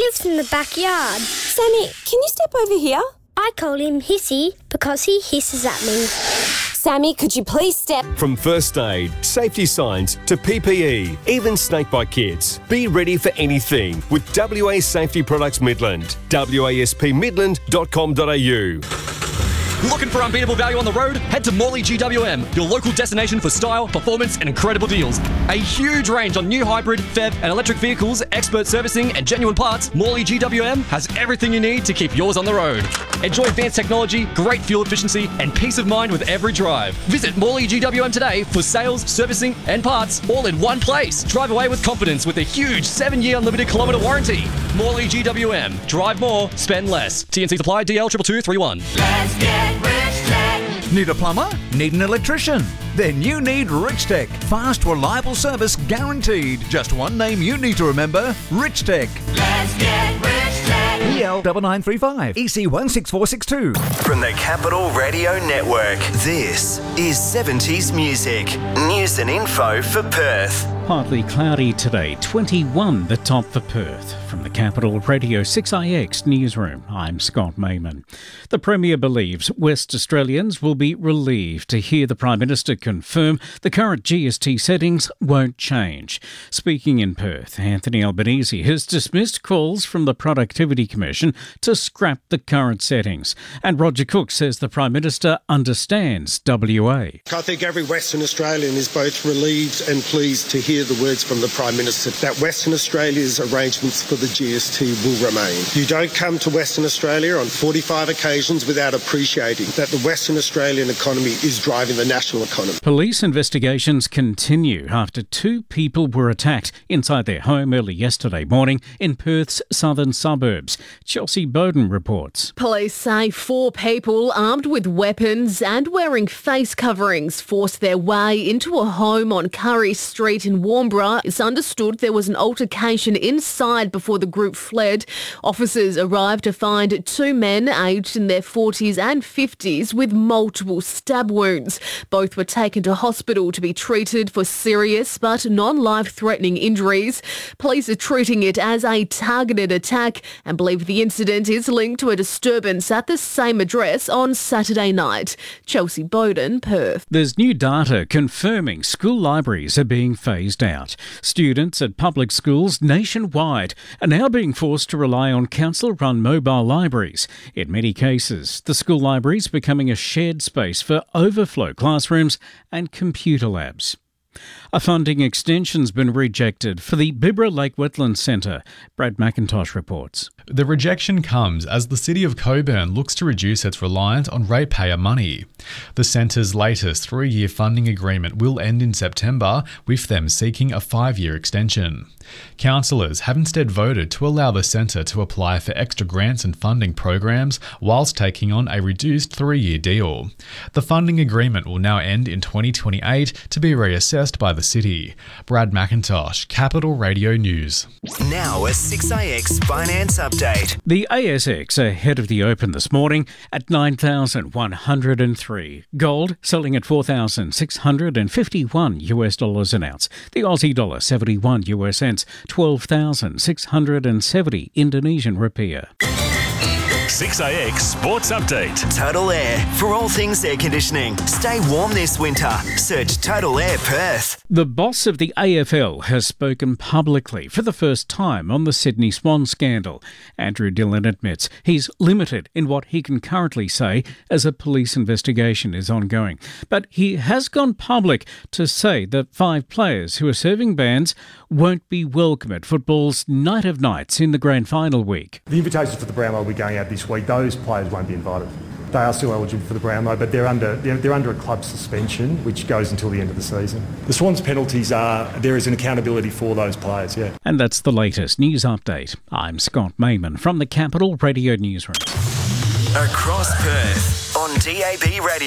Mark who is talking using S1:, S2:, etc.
S1: lives in the backyard.
S2: Sammy, can you step over here?
S1: I call him Hissy because he hisses at me.
S2: Sammy, could you please step?
S3: From first aid, safety signs to PPE, even snakebite kits. Be ready for anything with WA Safety Products Midland. waspmidland.com.au.
S4: Looking for unbeatable value on the road? Head to Morley GWM, your local destination for style, performance and incredible deals. A huge range on new hybrid, PHEV and electric vehicles, expert servicing and genuine parts. Morley GWM has everything you need to keep yours on the road. Enjoy advanced technology, great fuel efficiency and peace of mind with every drive. Visit Morley GWM today for sales, servicing and parts all in one place. Drive away with confidence with a huge 7-year unlimited kilometre warranty. Morley GWM. Drive more, spend less. TNC supply DL 22231.
S5: Let's get Rich Tech.
S6: Need a plumber? Need an electrician? Then you need Rich Tech. Fast, reliable service guaranteed. Just one name you need to remember, Rich Tech.
S5: Let's get Rich Tech.
S6: EL 9935 EC 16462.
S7: From the Capital Radio Network, this is 70s Music. News and info for Perth.
S8: Partly cloudy today, 21 the top for Perth. From the Capital Radio 6IX newsroom, I'm Scott Mayman. The Premier believes West Australians will be relieved to hear the Prime Minister confirm the current GST settings won't change. Speaking in Perth, Anthony Albanese has dismissed calls from the Productivity Commission to scrap the current settings. And Roger Cook says the Prime Minister understands WA.
S9: I think every Western Australian is both relieved and pleased to hear the words from the Prime Minister that Western Australia's arrangements for the GST will remain. You don't come to Western Australia on 45 occasions without appreciating that the Western Australian economy is driving the national economy.
S8: Police investigations continue after 2 people were attacked inside their home early yesterday morning in Perth's southern suburbs. Chelsea Bowden reports.
S10: Police say 4 people armed with weapons and wearing face coverings forced their way into a home on Curry Street in Warnbro. It's understood there was an altercation inside before the group fled. Officers arrived to find 2 men aged in their 40s and 50s with multiple stab wounds. Both were taken to hospital to be treated for serious but non-life-threatening injuries. Police are treating it as a targeted attack and believe the incident is linked to a disturbance at the same address on Saturday night. Chelsea Bowden, Perth.
S8: There's new data confirming school libraries are being phased out. Students at public schools nationwide are now being forced to rely on council-run mobile libraries. In many cases, the school library is becoming a shared space for overflow classrooms and computer labs. A funding extension's been rejected for the Bibra Lake Wetlands Centre. Brad McIntosh reports.
S11: The rejection comes as the City of Coburn looks to reduce its reliance on ratepayer money. The centre's latest 3-year funding agreement will end in September, with them seeking a 5-year extension. Councillors have instead voted to allow the centre to apply for extra grants and funding programs whilst taking on a reduced 3-year deal. The funding agreement will now end in 2028 to be reassessed by the city. Brad McIntosh, Capital Radio News.
S7: Now a 6IX finance update.
S8: The ASX ahead of the open this morning at 9,103. Gold selling at $4,651 an ounce. The Aussie dollar 71 US cents, 12,670 Indonesian rupiah.
S12: 6IX Sports Update.
S7: Total Air. For all things air conditioning, stay warm this winter. Search Total Air Perth.
S8: The boss of the AFL has spoken publicly for the first time on the Sydney Swan scandal. Andrew Dillon admits he's limited in what he can currently say as a police investigation is ongoing. But he has gone public to say that 5 players who are serving bans won't be welcome at football's Night of Nights in the grand final week.
S13: The invitations for the Brownlow will be going out this week. Those players won't be invited. They are still eligible for the Brownlow, but they're under a club suspension, which goes until the end of the season. The Swans' penalties there is an accountability for those players, yeah.
S8: And that's the latest news update. I'm Scott Mayman from the Capital Radio Newsroom.
S7: Across Perth on DAB Radio.